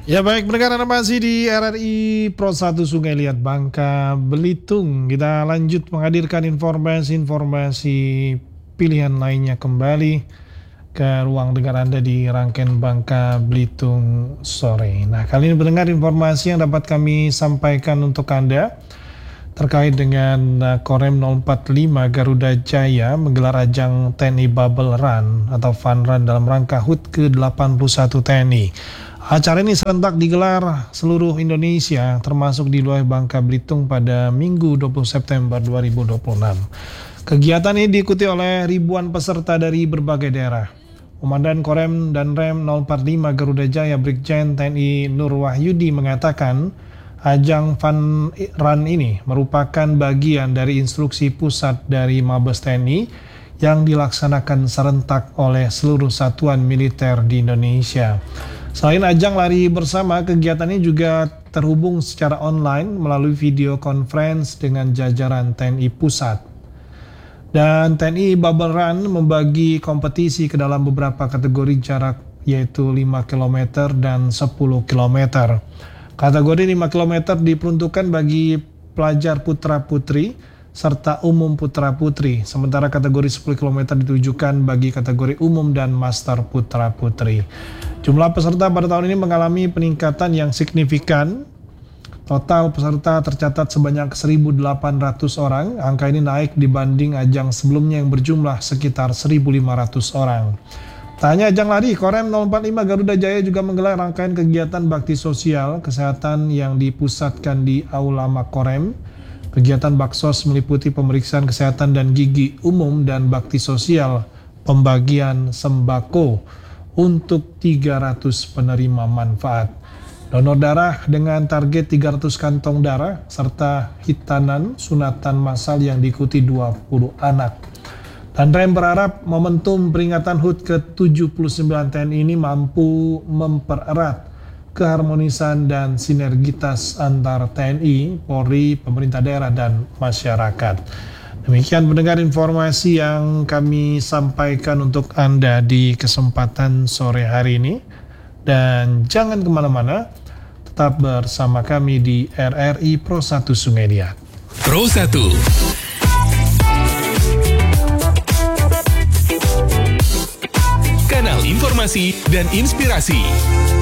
Ya baik, pendengar Anda masih di RRI Pro 1 Sungai Liat Bangka Belitung. Kita lanjut menghadirkan informasi-informasi pilihan lainnya kembali ke ruang dengar Anda di rangkaian Bangka Belitung sore. Nah, kali ini pendengar informasi yang dapat kami sampaikan untuk Anda terkait dengan Korem 045 Garuda Jaya menggelar ajang TNI Bubble Run atau Fun Run dalam rangka HUT ke-81 TNI. Acara ini serentak digelar seluruh Indonesia, termasuk di luar Bangka Belitung pada Minggu 20 September 2026. Kegiatan ini diikuti oleh ribuan peserta dari berbagai daerah. Komandan Korem dan Rem 045 Garuda Jaya Brigjen TNI Nur Wahyudi mengatakan, ajang Fun Run ini merupakan bagian dari instruksi pusat dari Mabes TNI yang dilaksanakan serentak oleh seluruh satuan militer di Indonesia. Selain ajang lari bersama, kegiatan ini juga terhubung secara online melalui video conference dengan jajaran TNI Pusat. Dan TNI Bubble Run membagi kompetisi ke dalam beberapa kategori jarak, yaitu 5 km dan 10 km. Kategori 5 km diperuntukkan bagi pelajar putra-putri serta umum putra-putri, sementara kategori 10 km ditujukan bagi kategori umum dan master putra-putri. Jumlah peserta pada tahun ini mengalami peningkatan yang signifikan. Total peserta tercatat sebanyak 1.800 orang. Angka ini naik dibanding ajang sebelumnya yang berjumlah sekitar 1.500 orang. Tak hanya ajang lari, Korem 045 Garuda Jaya juga menggelar rangkaian kegiatan bakti sosial kesehatan yang dipusatkan di Aula Makorem. Kegiatan baksos meliputi pemeriksaan kesehatan dan gigi umum dan bakti sosial, pembagian sembako untuk 300 penerima manfaat. Donor darah dengan target 300 kantong darah, serta hitanan sunatan massal yang diikuti 20 anak. Dan Rem berharap momentum peringatan HUT ke-79 TNI ini mampu mempererat keharmonisan dan sinergitas antar TNI, Polri, pemerintah daerah, dan masyarakat. Demikian pendengar informasi yang kami sampaikan untuk Anda di kesempatan sore hari ini. Dan jangan kemana-mana, tetap bersama kami di RRI Pro 1 Sungai Liat. Pro 1. Kanal informasi dan inspirasi.